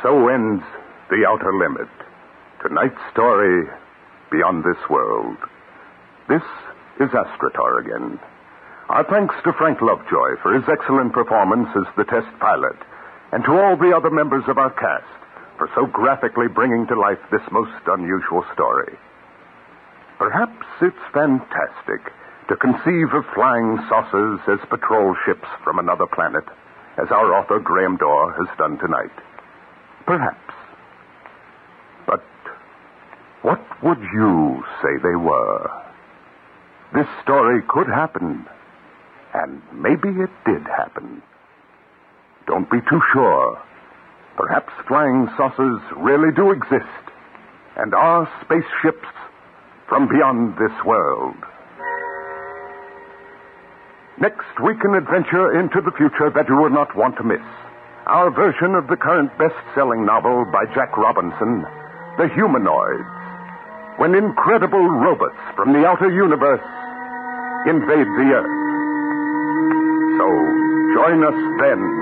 so ends The Outer Limit. Tonight's story, Beyond This World. This is Astrator again. Our thanks to Frank Lovejoy for his excellent performance as the test pilot, and to all the other members of our cast for so graphically bringing to life this most unusual story. Perhaps it's fantastic to conceive of flying saucers as patrol ships from another planet, as our author Graham Dorr has done tonight. Perhaps. But what would you say they were? This story could happen, and maybe it did happen. Don't be too sure. Perhaps flying saucers really do exist, and are spaceships from beyond this world. Next week, an adventure into the future that you will not want to miss. Our version of the current best-selling novel by Jack Robinson, The Humanoids, when incredible robots from the outer universe invade the Earth. So, join us then